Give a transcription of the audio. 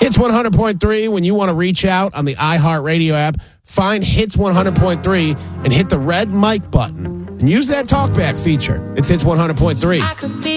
Hits 100.3, when you want to reach out on the iHeartRadio app, find Hits 100.3 and hit the red mic button and use that talkback feature. It's Hits 100.3.